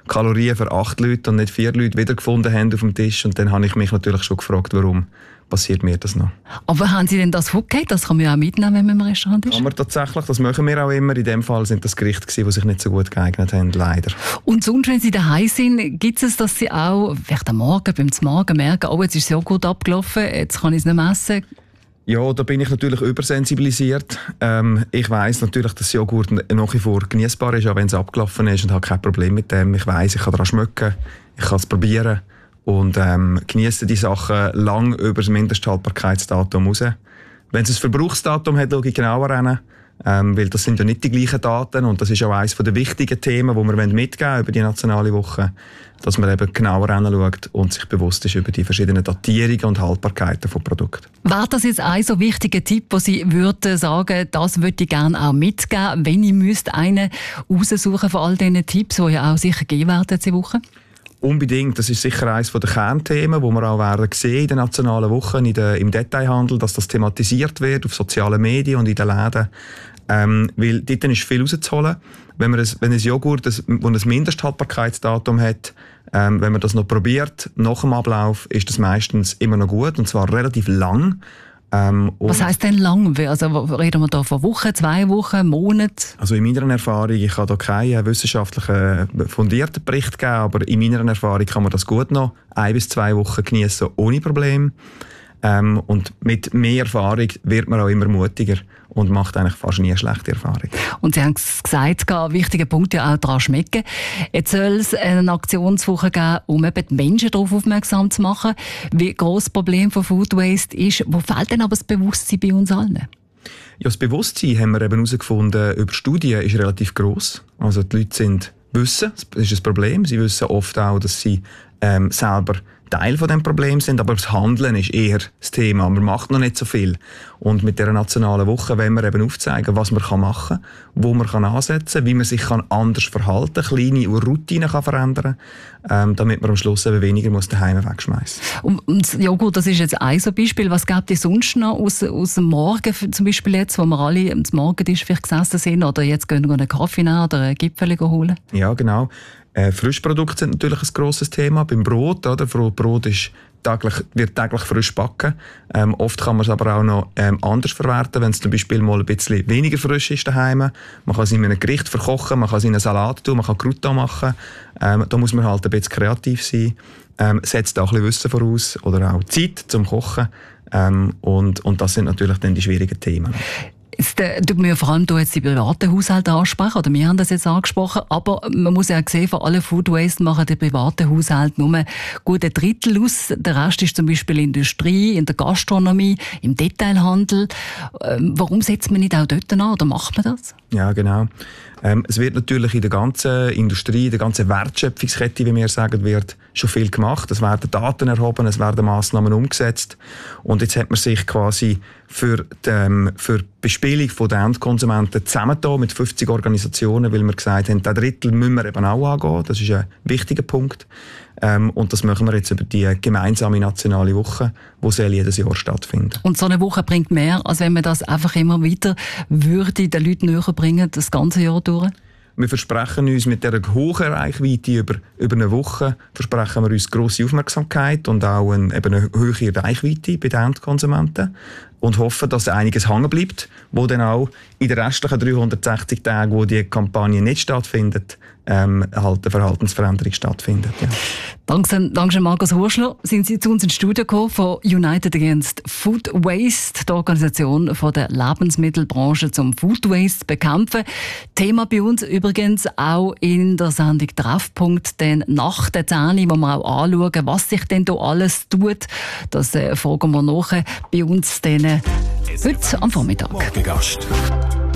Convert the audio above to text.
Kalorien für 8 Leute und nicht 4 Leute wiedergefunden haben auf dem Tisch. Und dann habe ich mich natürlich schon gefragt, warum passiert mir das noch. Aber haben Sie denn das vorgegeben? Das kann man ja auch mitnehmen, wenn man im Restaurant ist? Kann man tatsächlich, das machen wir auch immer. In dem Fall sind das Gerichte gewesen, die sich nicht so gut geeignet haben, leider. Und sonst, wenn Sie daheim sind, gibt es, dass Sie auch vielleicht am Morgen, beim Morgen merken, oh, jetzt ist es ja gut abgelaufen, jetzt kann ich es nicht mehr essen? Ja, da bin ich natürlich übersensibilisiert. Ich weiss natürlich, dass Joghurt nach wie vor genießbar ist, auch wenn es abgelaufen ist, und habe kein Problem mit dem. Ich weiss, ich kann daran schmecken, ich kann es probieren und genieße die Sachen lang über das Mindesthaltbarkeitsdatum raus. Wenn es ein Verbrauchsdatum hat, schaue ich genauer hin, weil das sind ja nicht die gleichen Daten, und das ist auch eines der wichtigen Themen, die wir mitgeben über die nationale Woche, dass man eben genauer hinschaut und sich bewusst ist über die verschiedenen Datierungen und Haltbarkeiten von Produkten. Wäre das jetzt ein so wichtiger Tipp, wo Sie würden sagen, das würde ich gerne auch mitgeben, wenn ich müsste einen raussuchen von all diesen Tipps, die ja auch sicher gegeben werden diese Woche? Unbedingt. Das ist sicher eines der Kernthemen, wo wir auch werden sehen in den nationalen Wochen im Detailhandel, dass das thematisiert wird auf sozialen Medien und in den Läden. Weil dort ist viel rauszuholen. Wenn ein Joghurt, das ein Mindesthaltbarkeitsdatum hat, wenn man das noch probiert, nach dem Ablauf, ist das meistens immer noch gut, und zwar relativ lang. Was heisst denn lang? Also reden wir da von Wochen, 2 Wochen, Monaten? Also in meiner Erfahrung, ich kann da keinen wissenschaftlichen fundierten Bericht geben, aber in meiner Erfahrung kann man das gut noch 1 bis 2 Wochen genießen ohne Problem. Und mit mehr Erfahrung wird man auch immer mutiger und macht eigentlich fast nie eine schlechte Erfahrung. Und Sie haben es gesagt, ein wichtiger Punkt ja auch daran schmecken. Jetzt soll es eine Aktionswoche geben, um eben die Menschen darauf aufmerksam zu machen, wie gross das Problem von Food Waste ist. Wo fehlt denn aber das Bewusstsein bei uns allen? Ja, das Bewusstsein, haben wir eben herausgefunden, über Studien ist relativ gross. Also die Leute wissen, das ist ein Problem. Sie wissen oft auch, dass sie selber Teil von dem Problem sind, aber das Handeln ist eher das Thema. Man macht noch nicht so viel. Und mit dieser nationalen Woche wollen wir eben aufzeigen, was man machen kann, wo man ansetzen kann, wie man sich anders verhalten kann, kleine Routinen verändern kann, damit man am Schluss eben weniger daheim wegschmeißen muss. Und ja gut, das ist jetzt ein so Beispiel. Was gibt es sonst noch aus dem Morgen, zum Beispiel jetzt, wo wir alle am Morgentisch vielleicht gesessen sind, oder jetzt gehen wir einen Kaffee nehmen oder einen Gipfel holen? Ja, genau. Frischprodukte sind natürlich ein grosses Thema. Beim Brot, oder? Brot wird täglich frisch backen. Oft kann man es aber auch noch anders verwerten, wenn es zum Beispiel mal ein bisschen weniger frisch ist daheim. Man kann es in einem Gericht verkochen, man kann es in einen Salat tun, man kann Crouton machen. Da muss man halt ein bisschen kreativ sein. Setzt auch ein bisschen Wissen voraus oder auch Zeit zum Kochen. Und das sind natürlich dann die schwierigen Themen. Jetzt tut man ja vor allem jetzt die privaten Haushalte ansprechen, oder wir haben das jetzt angesprochen, aber man muss ja auch sehen, von allen Food Waste machen die privaten Haushalte nur gut 1/3 aus. Der Rest ist zum Beispiel in der Industrie, in der Gastronomie, im Detailhandel. Warum setzt man nicht auch dort an, oder macht man das? Ja, genau. Es wird natürlich in der ganzen Industrie, in der ganzen Wertschöpfungskette, wie wir sagen, wird schon viel gemacht. Es werden Daten erhoben, es werden Massnahmen umgesetzt. Und jetzt hat man sich quasi für die Bespielung der Endkonsumenten zusammengetan mit 50 Organisationen, weil wir gesagt haben, 1/3 müssen wir eben auch angehen. Das ist ein wichtiger Punkt. Und das machen wir jetzt über die gemeinsame nationale Woche, die jedes Jahr stattfindet. Und so eine Woche bringt mehr, als wenn man das einfach immer wieder würde den Leuten näher bringen, das ganze Jahr durch? Wir versprechen uns mit dieser hohen Reichweite über eine Woche versprechen wir uns grosse Aufmerksamkeit und auch eine hohe Reichweite bei den Endkonsumenten und hoffen, dass einiges hängen bleibt, wo dann auch in den restlichen 360 Tagen, wo die Kampagne nicht stattfindet, halt eine Verhaltensveränderung stattfindet. Ja. Danke, Markus Hurschler. Sind Sie zu uns ins Studio gekommen von United Against Food Waste, der Organisation von der Lebensmittelbranche zum Food Waste bekämpfen. Thema bei uns übrigens auch in der Sendung Treffpunkt, denn nach der 10, wo wir auch anschauen, was sich denn da alles tut. Das fragen wir nachher bei uns heute am Vormittag. Morgengast.